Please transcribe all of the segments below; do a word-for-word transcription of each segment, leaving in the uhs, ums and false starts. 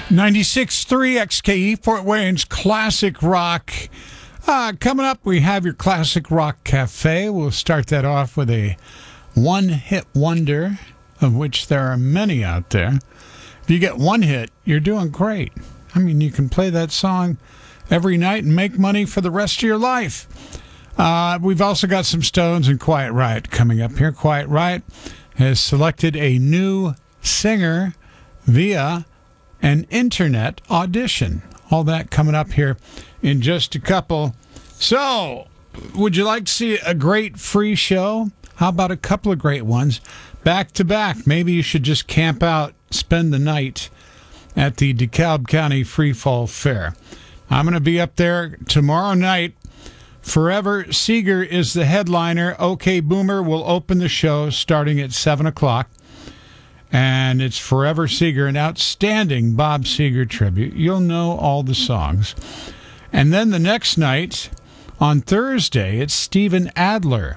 ninety-six point three X K E, Fort Wayne's Classic Rock. Uh, coming up, we have your Classic Rock Cafe. We'll start that off with a one-hit wonder, of which there are many out there. If you get one hit, you're doing great. I mean, you can play that song every night and make money for the rest of your life. Uh, we've also got some Stones and Quiet Riot coming up here. Quiet Riot has selected a new singer via an internet audition. All that coming up here in just a couple. So, would you like to see a great free show? How about a couple of great ones back to back? Maybe you should just camp out, spend the night at the DeKalb County Free Fall Fair. I'm going to be up there tomorrow night. Forever Seeger is the headliner. OK Boomer will open the show starting at seven o'clock. And it's Forever Seeger, an outstanding Bob Seger tribute. You'll know all the songs. And then the next night, on Thursday, it's Steven Adler,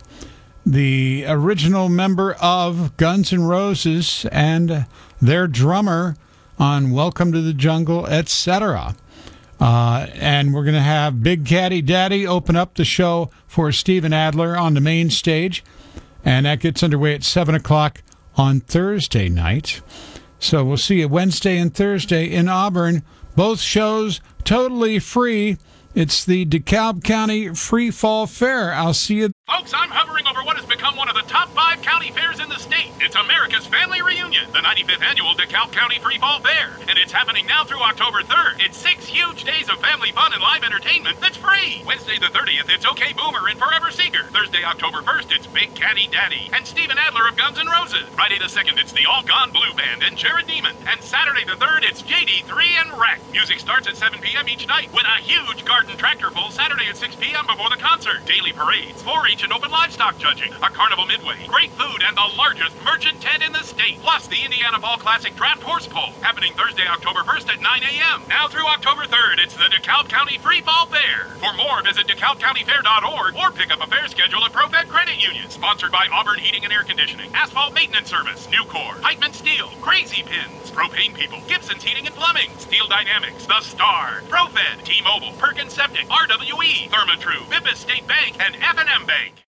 the original member of Guns N' Roses and their drummer on Welcome to the Jungle, et cetera. Uh, and we're going to have Big Caddy Daddy open up the show for Steven Adler on the main stage. And that gets underway at seven o'clock on Thursday night. So we'll see you Wednesday and Thursday in Auburn. Both shows totally free. It's the DeKalb County Free Fall Fair. I'll see you. Folks, I'm hovering over what has become one of the top five county fairs in the state. It's America's Family Reunion, the ninety-fifth annual DeKalb County Free Fall Fair. And it's happening now through October third. It's six huge days of family fun and live entertainment that's free. Wednesday the thirtieth, it's OK Boomer and Forever Seeger. Thursday, October first, it's Big Caddy Daddy and Steven Adler of Guns N' Roses. Friday the second, it's the All Gone Blue Band and Jared Neiman. And Saturday the third, it's J D three and Wreck. Music starts at seven p.m. each night with a huge garden tractor pull Saturday at six p.m. before the concert. Daily parades, four H and open livestock judging, a carnival midway, great food, and the largest merchant tent in the state. Plus the Indiana Fall Classic Draft Horse Pull, happening Thursday, October first at nine a.m. Now through October third, it's the DeKalb County Free Fall Fair. For more, visit dekalb county fair dot org or pick up a fair schedule at ProFed Credit Union. Sponsored by Auburn Heating and Air Conditioning, Asphalt Maintenance Service, Nucor, Heitman Steel, Crazy Pins, Propane People, Gibson's Heating and Plumbing, Steel Dynamics, The Star, ProFed, T-Mobile, Perkins Septic, R W E, Therma-Tru, Memphis State Bank, and F and M Bank.